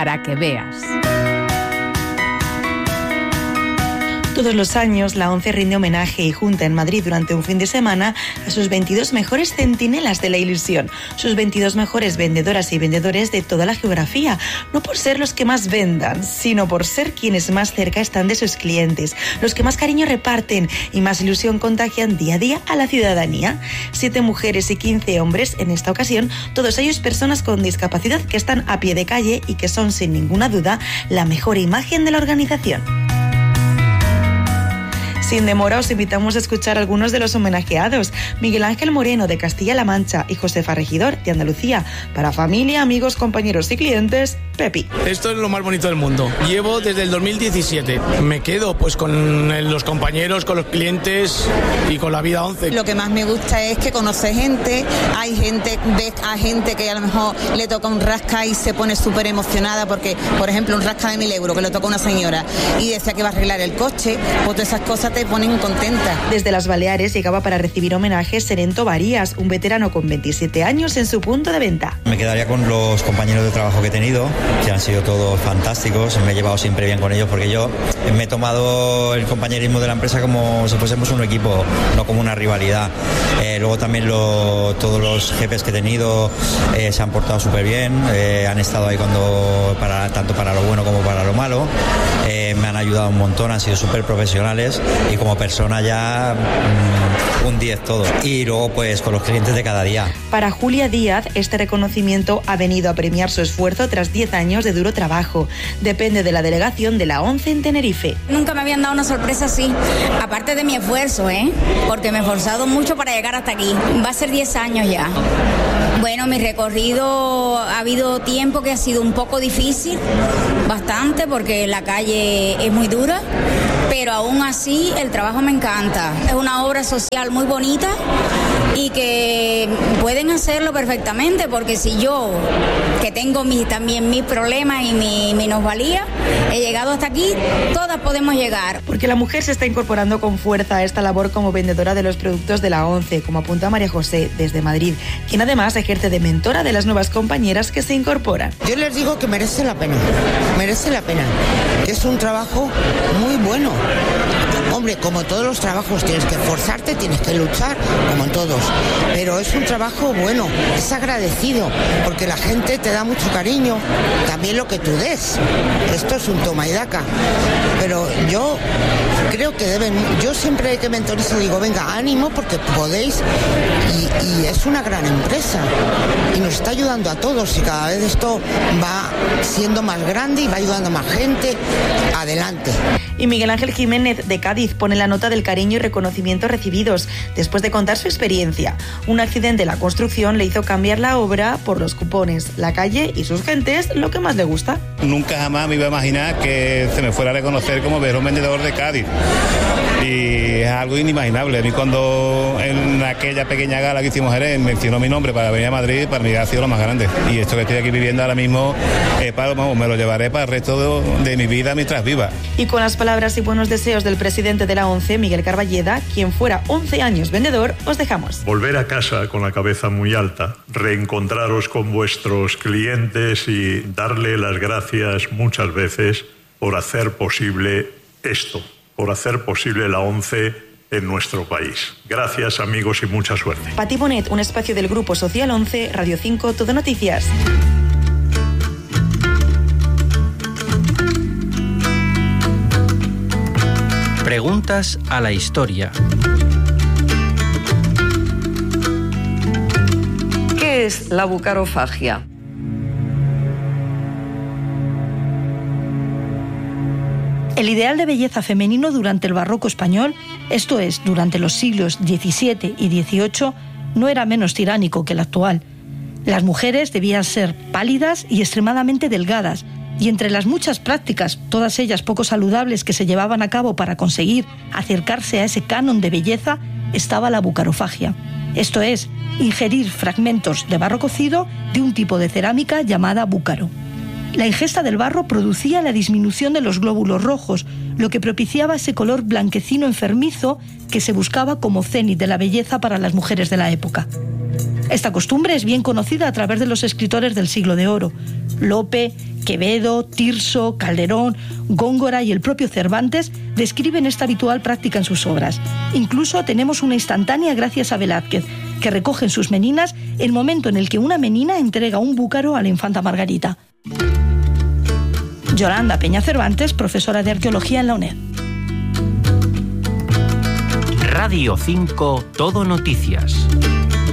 para que veas. Todos los años, la ONCE rinde homenaje y junta en Madrid durante un fin de semana a sus 22 mejores centinelas de la ilusión, sus 22 mejores vendedoras y vendedores de toda la geografía, no por ser los que más vendan, sino por ser quienes más cerca están de sus clientes, los que más cariño reparten y más ilusión contagian día a día a la ciudadanía. 7 mujeres y 15 hombres en esta ocasión, todos ellos personas con discapacidad que están a pie de calle y que son sin ninguna duda la mejor imagen de la organización. Sin demora os invitamos a escuchar algunos de los homenajeados: Miguel Ángel Moreno de Castilla-La Mancha y Josefa Regidor de Andalucía. Para familia, amigos, compañeros y clientes, Pepi. Esto es lo más bonito del mundo. Llevo desde el 2017. Me quedo pues con los compañeros, con los clientes y con la vida ONCE. Lo que más me gusta es que conoce gente, ves a gente que a lo mejor le toca un rasca y se pone súper emocionada porque, por ejemplo, un rasca de 1.000 euros que le toca a una señora y decía que va a arreglar el coche, pues todas esas cosas te ponen contenta. Desde las Baleares llegaba para recibir homenajes Serento Varías, un veterano con 27 años en su punto de venta. Me quedaría con los compañeros de trabajo que he tenido, que han sido todos fantásticos. Me he llevado siempre bien con ellos porque yo me he tomado el compañerismo de la empresa como si fuésemos un equipo, no como una rivalidad. Luego también todos los jefes que he tenido se han portado súper bien, han estado ahí tanto para lo bueno como para lo malo. Me han ayudado un montón, han sido súper profesionales y como persona ya un 10 todo. Y luego pues con los clientes de cada día. Para Julia Díaz, este reconocimiento ha venido a premiar su esfuerzo tras 10 años de duro trabajo. Depende de la delegación de la ONCE en Tenerife. Nunca me habían dado una sorpresa así, aparte de mi esfuerzo, porque me he esforzado mucho para llegar hasta aquí. Va a ser 10 años ya. Bueno, mi recorrido ha habido tiempo que ha sido un poco difícil, bastante, porque la calle es muy dura, pero aún así el trabajo me encanta. Es una obra social muy bonita y que pueden hacerlo perfectamente, porque si yo, que tengo también mis problemas y mi minusvalía, he llegado hasta aquí, todas podemos llegar. Porque la mujer se está incorporando con fuerza a esta labor como vendedora de los productos de la ONCE, como apunta María José desde Madrid, quien además ejerce de mentora de las nuevas compañeras que se incorporan. Yo les digo que merece la pena, que es un trabajo muy bueno. Hombre, como todos los trabajos, tienes que esforzarte, tienes que luchar, como en todos, pero es un trabajo bueno, es agradecido, porque la gente te da mucho cariño, también lo que tú des. Esto es un toma y daca, pero yo creo que yo siempre que mentorizo digo, venga, ánimo, porque podéis, y es una gran empresa, y nos está ayudando a todos, y cada vez esto va siendo más grande y va ayudando a más gente. Adelante. Y Miguel Ángel Jiménez de Cádiz pone la nota del cariño y reconocimiento recibidos después de contar su experiencia. Un accidente en la construcción le hizo cambiar la obra por los cupones, la calle y sus gentes, lo que más le gusta. Nunca jamás me iba a imaginar que se me fuera a reconocer como mejor vendedor de Cádiz. Y es algo inimaginable. A mí cuando en aquella pequeña gala que hicimos Jerez mencionó mi nombre para venir a Madrid, para mí ha sido lo más grande. Y esto que estoy aquí viviendo ahora mismo, me lo llevaré para el resto de mi vida mientras viva. Y con las palabras y buenos deseos del presidente de la ONCE, Miguel Carballeda, quien fuera 11 años vendedor, os dejamos. Volver a casa con la cabeza muy alta, reencontraros con vuestros clientes y darle las gracias muchas veces por hacer posible esto, por hacer posible la ONCE en nuestro país. Gracias, amigos, y mucha suerte. Pati Bonet, un espacio del Grupo Social 11, Radio 5, Todo Noticias. Preguntas a la historia. ¿Qué es la bucarofagia? El ideal de belleza femenino durante el barroco español, esto es, durante los siglos XVII y XVIII, no era menos tiránico que el actual. Las mujeres debían ser pálidas y extremadamente delgadas, y entre las muchas prácticas, todas ellas poco saludables, que se llevaban a cabo para conseguir acercarse a ese canon de belleza, estaba la bucarofagia. Esto es, ingerir fragmentos de barro cocido de un tipo de cerámica llamada búcaro. La ingesta del barro producía la disminución de los glóbulos rojos, lo que propiciaba ese color blanquecino enfermizo que se buscaba como cenit de la belleza para las mujeres de la época. Esta costumbre es bien conocida a través de los escritores del Siglo de Oro: Lope, Quevedo, Tirso, Calderón, Góngora y el propio Cervantes describen esta habitual práctica en sus obras. Incluso tenemos una instantánea gracias a Velázquez, que recoge en sus meninas el momento en el que una menina entrega un búcaro a la infanta Margarita. Yolanda Peña Cervantes, profesora de Arqueología en la UNED. Radio 5 Todo Noticias.